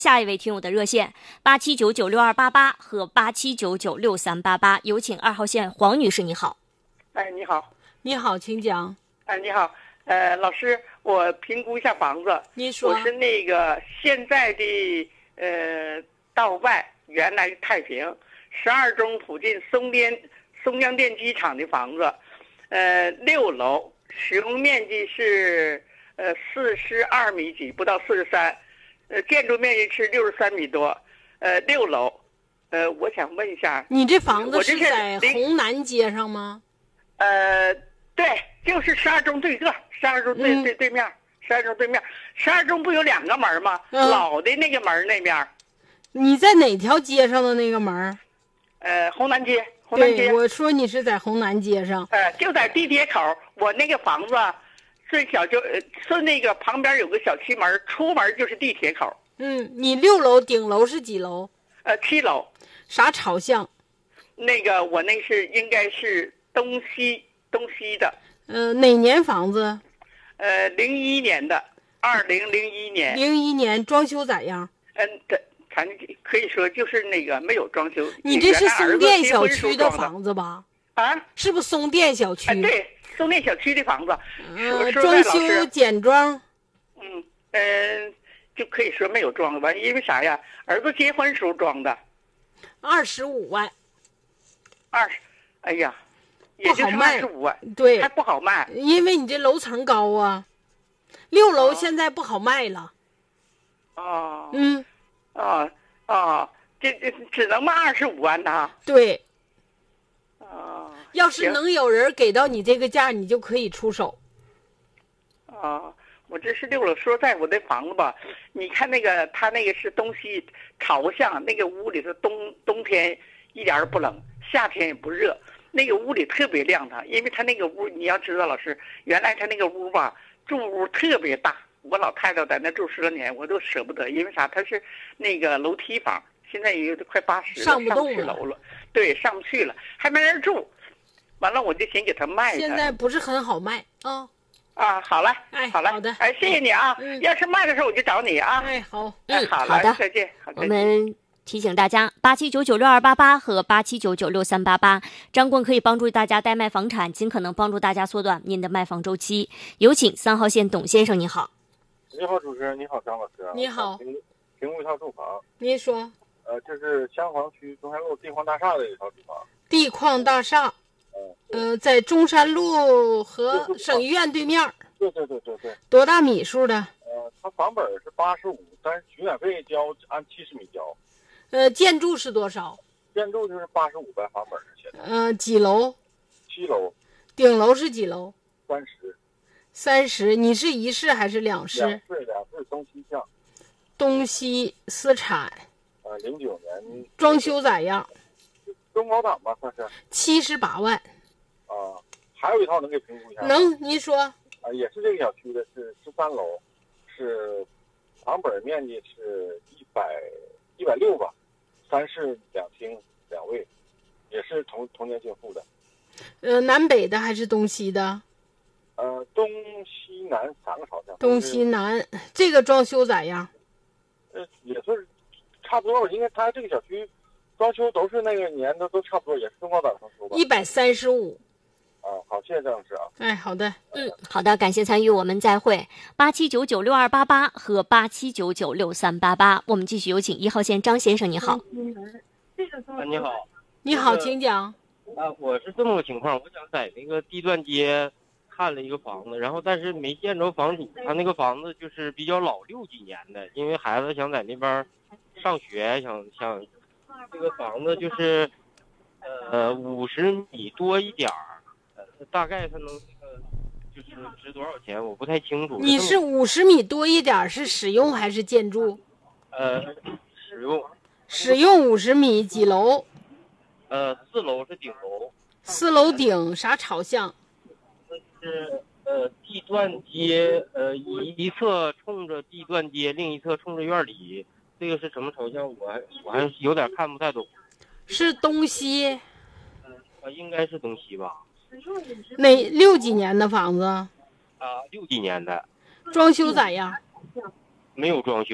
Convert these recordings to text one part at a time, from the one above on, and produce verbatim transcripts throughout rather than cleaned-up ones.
下一位听友的热线八七九九六二八八和八七九九六三八八，有请二号线黄女士，你好。 哎，你好。 你好，请讲。 哎，你好。呃，老师，我评估一下房子。 你说。 我是那个现在的呃道外，原来太平十二中附近松边松江电机厂的房子，呃，六楼，使用面积是呃四十二米几，不到四十三。呃，建筑面积是六十三米多，呃，六楼，呃，我想问一下， 你这房子是在红南街上吗？ 呃，对，就是十二中对个，十二中对、嗯、对对面，十二中对面，十二中不有两个门吗？嗯、老的那个门那边。 你在哪条街上的那个门？ 呃，红南街，红南街。 对，我说你是在红南街上。 呃，就在地铁口，我那个房子。最小就呃是那个旁边有个小区门，出门就是地铁口。 嗯，你六楼顶楼是几楼？ 呃，七楼。 啥朝向？ 那个我那是应该是东西东西的。 呃，哪年房子？ 呃，零一年的，二零零一年。 零一年装修咋样？ 嗯，对，咱可以说就是那个没有装修。 你这是松店小区的房子吧？ 啊？ 是不是松店小区？ 啊，对。松店小区的房子， 呃，装修简装， 嗯嗯、呃，就可以说没有装吧，因为啥呀？儿子结婚时候装的， 二十五万， 二十，哎呀，也就是二十五万， 对， 还不好卖， 因为你这楼层高啊，六楼现在不好卖了， 哦， 嗯， 哦哦，这这只能卖二十五万呐， 对。 哦， 要是能有人给到你这个价，你就可以出手。 哦，我这是六楼，说在我的房子吧，你看那个，他那个是东西朝向，那个屋里头冬冬天一点儿不冷，夏天也不热，那个屋里特别亮堂，因为他那个屋你要知道，老师，原来他那个屋吧，住屋特别大，我老太太在那住十多年，我都舍不得，因为啥？他是那个楼梯房。现在也有快八十了， 上不动了，上不去楼了，对，上不去了，还没人住，完了我就寻给他卖。 现在不是很好卖啊、哦。 啊，好了， 哎， 好了， 好的， 哎，谢谢你啊， 嗯、 要是卖的时候我就找你啊。 哎，好， 嗯，好好的， 再见。 我们提醒大家，八七九九六二八八和八七九九六三八八，张棍可以帮助大家代卖房产，尽可能帮助大家缩短您的卖房周期。有请三号线董先生，你好。 你好，主持人，你好，张老师。 你好。 评估一套住房。 您说。 呃，这是香坊区中山路地矿大厦的一套住房。 地矿大厦，嗯、呃，在中山路和省医院对面。 对对对对对。 多大米数的？ 呃，它房本是八十五，但是巡演费交按七十米交。 呃，建筑是多少？ 建筑就是八十五呗，房本是现在。 呃，几楼？ 七楼。 顶楼是几楼？ 三十。 三十，你是一室还是两室？ 两室，两室东西向。 东西私产。 呃，零九年。 装修咋样？ 中高档吧，算是。 七十八万。 啊，还有一套能给评估一下？ 能，您说。 啊，也是这个小区的，是十三楼，是房本面积是一百一百六吧，三室两厅两卫，也是同同年进户的。 呃，南北的还是东西的？ 呃，东西南三个朝向。 东西南，这个装修咋样？ 呃，也是差不多，应该他这个小区装修都是那个年的，都差不多，也是中高档装修吧。 一百三十五。 啊，好，谢谢张老师啊。 哎，好的， 嗯，好的，感谢参与，我们再会。八七九九六二八八和八七九九六三八八，我们继续有请一号线张先生，你好。 啊，你好， 你好，请讲。 啊，我是这么个情况，我想在那个地段街看了一个房子，然后但是没见着房主，他那个房子就是比较老，六几年的，因为孩子想在那边上学，想想这个房子就是呃五十米多一点儿。大概它能那个就是值多少钱，我不太清楚。 你是五十米多一点，是使用还是建筑？ 呃，使用。 使用五十米，几楼？ 呃，四楼是顶楼。 四楼顶啥朝向？ 是呃地段街，呃一一侧冲着地段街，另一侧冲着院里。这个是什么朝向？我还我还有点看不太懂。 是东西。 呃，应该是东西吧。 哪六几年的房子？ 啊，六几年的。 装修咋样？ 没有装修。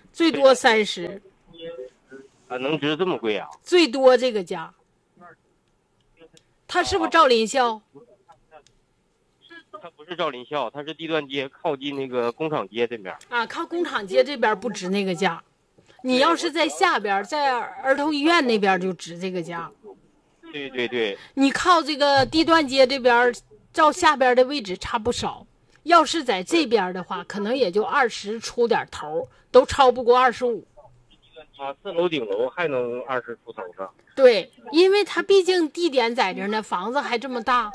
最多三十， 啊，能值这么贵啊？ 最多这个价。它是不是赵林校？ 它不是赵林校，它是地段街，靠近那个工厂街这边。 啊，靠工厂街这边不值那个价，你要是在下边，在儿童医院那边就值这个价。 对对对， 你靠这个地段街这边，照下边的位置差不少。要是在这边的话，可能也就二十出点头，都超不过二十五。 啊，四楼顶楼还能二十出头上。 对，因为它毕竟地点在这呢，房子还这么大。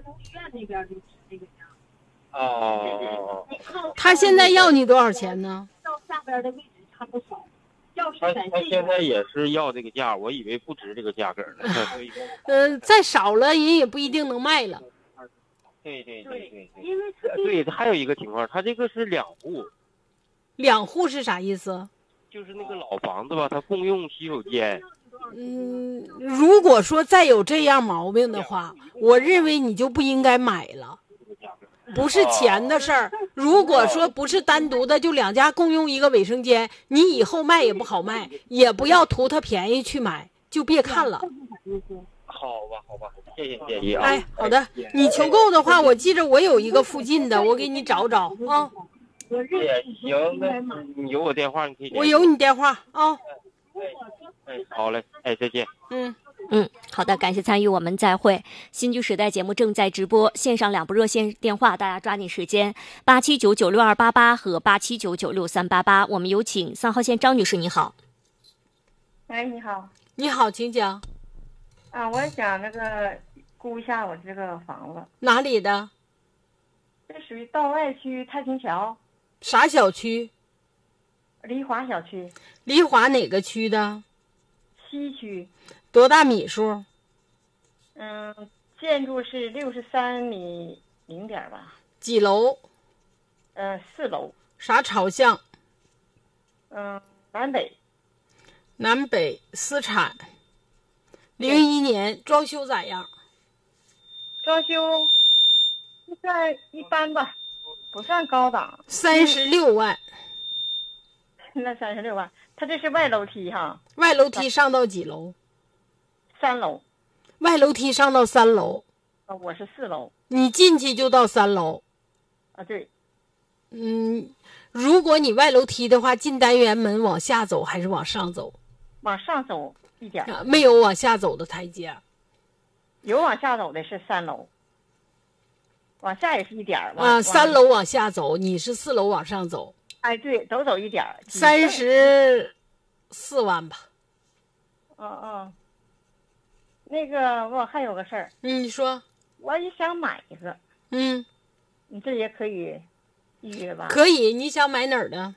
哦， 他现在要你多少钱呢？ 到下边的位置差不少。要是他在这他现在也是要这个价，我以为不值这个价格呢。 嗯、呃，再少了人也不一定能卖了。 对对对对对， 因为对，还有一个情况，他这个是两户。 两户是啥意思？ 就是那个老房子吧，它共用洗手间。 嗯，如果说再有这样毛病的话，我认为你就不应该买了。不是钱的事儿。如果说不是单独的，就两家共用一个卫生间，你以后卖也不好卖，也不要图它便宜去买，就别看了。 好吧，好吧，谢谢建议啊。 哎，好的，你求购的话，我记着我有一个附近的，我给你找找啊。 也行，那你有我电话，你可以。 我有你电话啊。 哎，好嘞，哎，再见。 嗯。 嗯，好的，感谢参与，我们再会。新居时代节目正在直播，线上两部热线电话，大家抓紧时间，八七九九六二八八和八七九九六三八八。我们有请三号线张女士，你好。 哎，你好。 你好，请讲。 啊，我想那个估一下我这个房子。 哪里的？ 这属于道外区太平桥。 啥小区？ 黎华小区。 黎华哪个区的？ 西区。 多大米数？ 嗯，建筑是六十三米零点吧。 几楼？ 呃，四楼。 啥朝向？ 嗯，南北。 南北私产。零一年装修咋样？ 装修不算一般吧，不算高档。 三十六万。 那三十六万，它这是外楼梯哈。 外楼梯上到几楼？ 三楼。 外楼梯上到三楼。 啊，我是四楼。 你进去就到三楼。 啊，对。 嗯，如果你外楼梯的话，进单元门往下走还是往上走？ 往上走一点。 啊，没有往下走的台阶。 有往下走的是三楼。往下也是一点儿。 啊，三楼往下走，你是四楼往上走。 哎，对，都走一点儿。 三十四万吧。 嗯嗯。那个，我还有个事儿。 嗯，你说。 我也想买一个。 嗯。 你这也可以预约吧？ 可以，你想买哪儿的？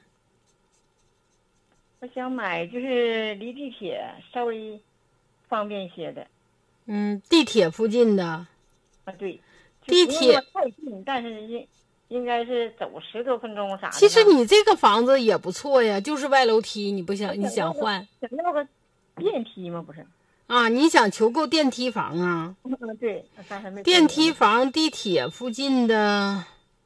我想买就是离地铁稍微方便一些的。 嗯，地铁附近的。 啊，对。 地铁太近，但是应应该是走十多分钟啥的。 其实你这个房子也不错呀，就是外楼梯，你不想你想换？ 想要个电梯吗？不是。 啊，你想求购电梯房啊？ 嗯，对。 电梯房，地铁附近的。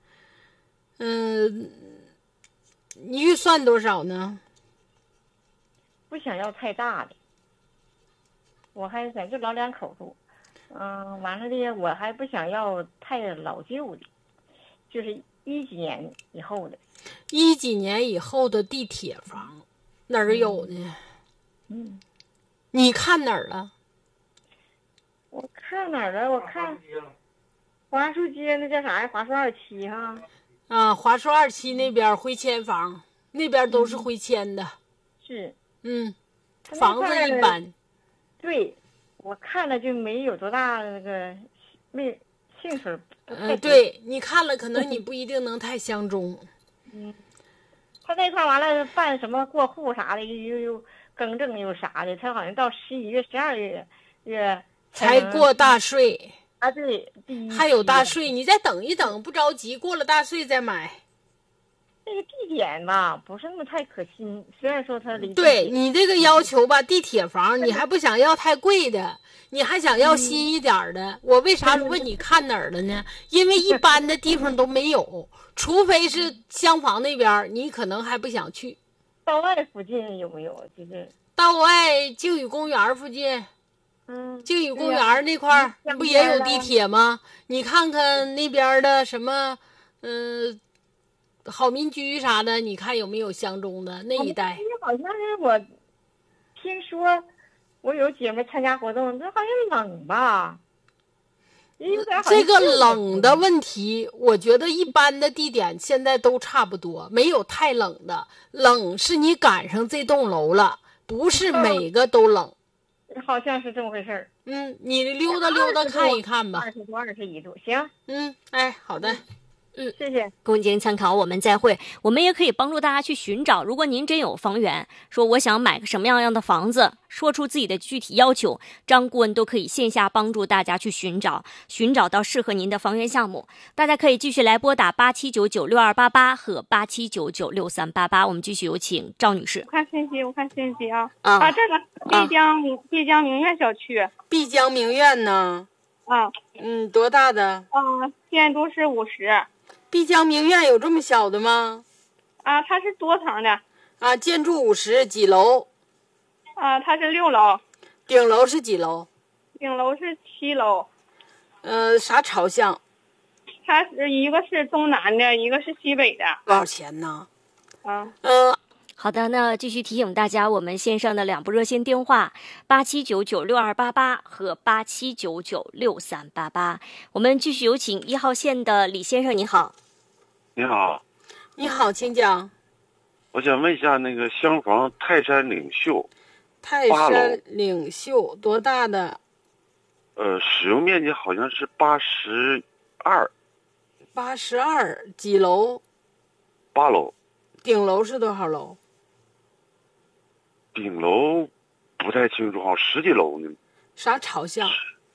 嗯，你预算多少呢？ 不想要太大的，我还在这老两口住。嗯，完了的，我还不想要太老旧的，就是一几年以后的。 一几年以后的地铁房，哪儿有呢？ 嗯， 你看哪儿了？ 我看哪儿了？我看华树街那叫啥呀？华树二期哈。 啊，华树二期那边回迁房，那边都是回迁的。 是。 嗯，房子一般。 对。我看了就没有多大那个没兴趣。 嗯、呃，对，你看了可能你不一定能太相中。 嗯，他那块完了办什么过户啥的，又又更正又啥的，他好像到十一月、十二月月才过大税啊。对， 还有大税，你再等一等，不着急，过了大税再买。 这个地点吧，不是那么太可心。虽然说它离对你这个要求吧，地铁房你还不想要太贵的，你还想要新一点的。嗯、我为啥问你看哪儿了呢？因为一般的地方都没有，除非是厢房那边，你可能还不想去。 道外附近有没有？就是道外靖宇公园附近， 嗯， 靖宇公园那块儿对呀不也有地铁吗？你看看那边的什么，嗯、好民居啥的，你看有没有相中的那一带？ 好像是我听说，我有姐妹参加活动，这好像冷吧？有点好像这个热冷的问题，我觉得一般的地点现在都差不多，没有太冷的。冷是你赶上这栋楼了，不是每个都冷。 好像是这么回事儿。 嗯，你溜达溜达看一看吧。 二十多、二十一度，行， 嗯，哎，好的。 谢谢。 供您参考，我们再会。我们也可以帮助大家去寻找，如果您真有房源，说我想买个什么样样的房子，说出自己的具体要求，张顾问都可以线下帮助大家去寻找，寻找到适合您的房源项目。大家可以继续来拨打八七九九六二八八和八七九九六三八八。我们继续有请赵女士。 我看信息，我看信息啊啊啊，这个丽江丽江明苑小区碧江明苑呢？ 啊嗯，多大的？ 啊，建筑是五十碧江明苑有这么小的吗？ 啊，它是多层的啊，建筑五十，几楼？ 啊，它是六楼， 顶楼是几楼？ 顶楼是七楼， 呃，啥朝向？ 它是一个是东南的，一个是西北的多少钱呢？ 啊。 嗯、 好的，那继续提醒大家，我们线上的两部热线电话八七九九六二八八和八七九九六三八八。我们继续有请一号线的李先生，你好。 你好， 你好，请讲。 我想问一下，那个厢房泰山领袖， 泰八楼山领袖多大的？ 呃，使用面积好像是八十二， 八十二，几楼？ 八楼， 顶楼是多少楼？ 顶楼不太清楚，好像十几楼呢。 啥朝向？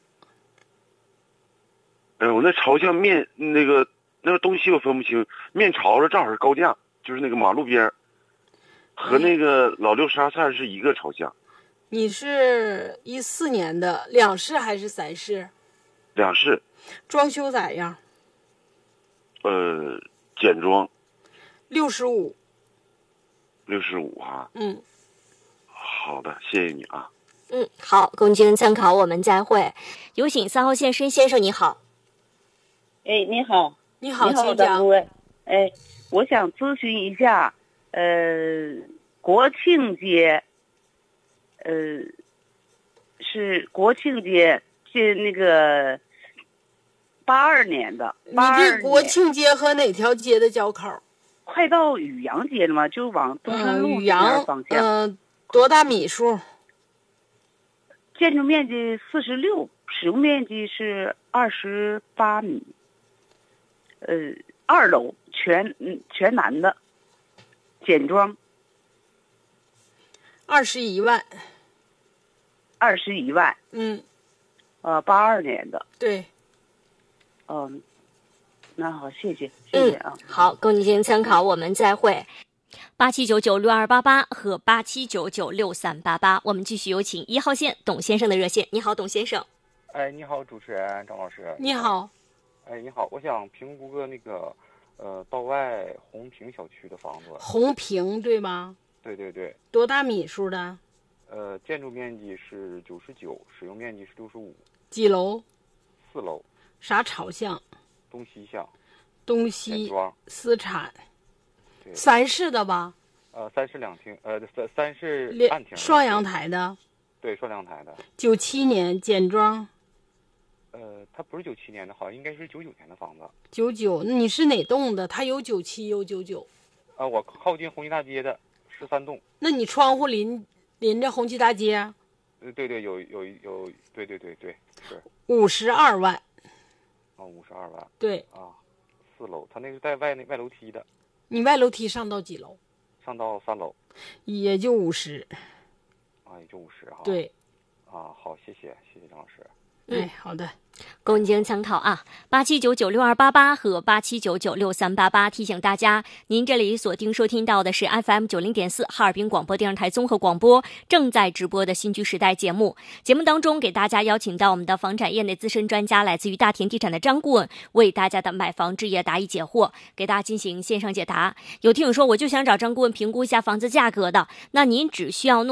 哎，我那朝向面那个那个东西我分不清，面朝着正好是高架，就是那个马路边儿，和那个老六沙菜是一个朝向。 你是一四年的，两室还是三室？ 两室， 装修咋样？ 呃，简装， 六十五。 六十五啊。 嗯， 好的，谢谢你啊。 嗯，好，供您参考，我们再会。有请三号线申先生，你好。 哎，你好， 你好， 你好， 请讲张顾。问。哎，我想咨询一下，呃，国庆节，呃，是国庆节是那个八二年的， 你八二这国年庆街和哪条街的交口？ 快到雨阳街了嘛，就往东山嗯， 路这雨阳边方，向。 嗯、多大米数？ 建筑面积四十六，使用面积是二十八米。呃，二楼全嗯全男的，简装， 二十一万。 二十一万， 嗯， 呃，八二年的， 对。 嗯、那好，谢谢，谢谢啊。 嗯、好，供您参考，我们再会。八七九九六二八八和八七九九六三八八，我们继续有请一号线董先生的热线。你好，董先生。 哎，你好，主持人张老师。 你好。 哎，你好，我想评估个那个，呃，道外红坪小区的房子。 红坪对吗？ 对对对。 多大米数的？ 呃，建筑面积是九十九，使用面积是六十五。 几楼？ 四楼。 啥朝向？ 东西向。 东西。 简装。 私产。 对。 三室的吧？ 呃，三室两厅，呃，三三室暗厅。 双阳台的。 对，双阳台的。 九七年简装。 呃，它不是九七年的，好像应该是九九年的房子。 九九，那你是哪栋的？它有九七，有九九。 啊，我靠近红旗大街的十三栋。 那你窗户临临着红旗大街？ 呃，对对，有有有，对对对对，是。 五十二万。 啊，五十二万。 对。 啊，四楼，它那个带外那外楼梯的。 你外楼梯上到几楼？ 上到三楼。 也就五十。 啊，也就五十哈。 对。 啊，好，谢谢，谢谢张老师。 哎，好的。 供您参考啊，八七九九六二八八和八七九九六三八八。提醒大家，您这里锁定收听到的是 F M 九零点四哈尔滨广播电视台综合广播正在直播的新居时代节目。节目当中给大家邀请到我们的房产业内资深专家，来自于大田地产的张顾问，为大家的买房置业答疑解惑，给大家进行线上解答。有听友说，我就想找张顾问评估一下房子价格的，那您只需要弄